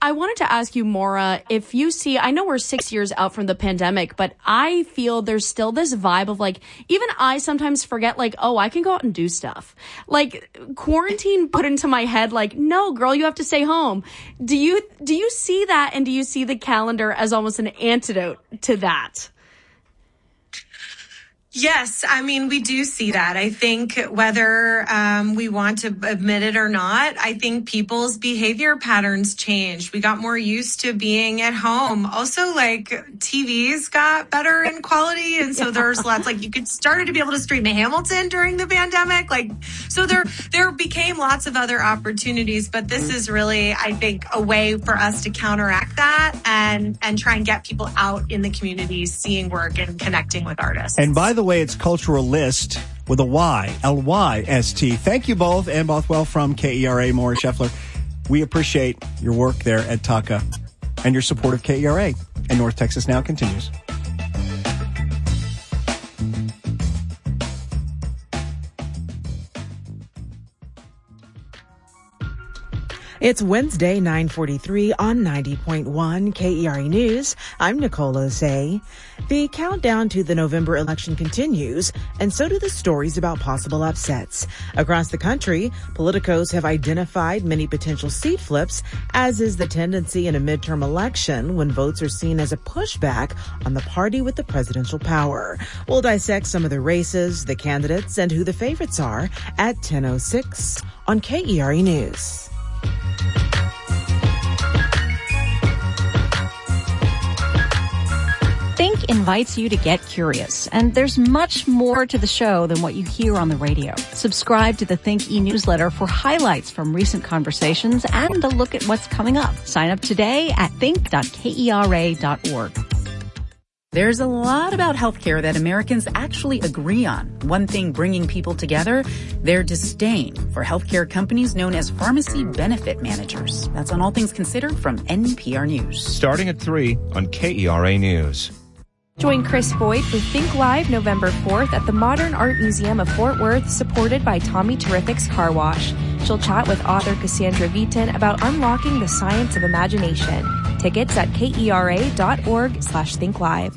I wanted to ask you, Maura, if you see, I know we're 6 years out from the pandemic, but I feel there's still this vibe of like, even I sometimes forget like, oh, I can go out and do stuff. Like quarantine put into my head like, no, girl, you have to stay home. Do you see that? And do you see the calendar as almost an antidote to that? Yes, I mean, we do see that. I think whether we want to admit it or not, I think people's behavior patterns changed. We got more used to being at home. Also, like, TVs got better in quality, and so there's lots, like, you started to be able to stream Hamilton during the pandemic. Like, so there became lots of other opportunities, but this is really, I think, a way for us to counteract that and try and get people out in the community, seeing work and connecting with artists. And by the way, it's Cultural List with a Y, L-Y-S-T. Thank you both, Ann Bothwell from KERA, Maura Scheffler. We appreciate your work there at TACA and your support of KERA. And North Texas Now continues. It's Wednesday, 9:43 on 90.1 KERA News. I'm Nicole Osei. The countdown to the November election continues, and so do the stories about possible upsets. Across the country, politicos have identified many potential seat flips, as is the tendency in a midterm election when votes are seen as a pushback on the party with the presidential power. We'll dissect some of the races, the candidates, and who the favorites are at 10:06 on KERA News. Think invites you to get curious, and there's much more to the show than what you hear on the radio. Subscribe to the Think e-newsletter for highlights from recent conversations and a look at what's coming up. Sign up today at think.kera.org. There's a lot about healthcare that Americans actually agree on. One thing bringing people together, their disdain for healthcare companies known as pharmacy benefit managers. That's on All Things Considered from NPR News. Starting at 3 on KERA News. Join Chris Boyd for Think Live November 4th at the Modern Art Museum of Fort Worth, supported by Tommy Terrific's Car Wash. She'll chat with author Cassandra Vitin about unlocking the science of imagination. Tickets at kera.org/thinkllive.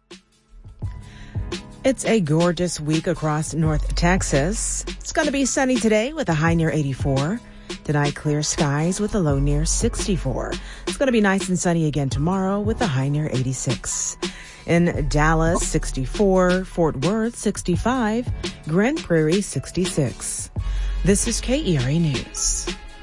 It's a gorgeous week across North Texas. It's going to be sunny today with a high near 84. Tonight, clear skies with a low near 64. It's going to be nice and sunny again tomorrow with a high near 86. In Dallas, 64, Fort Worth, 65, Grand Prairie, 66. This is KERA News.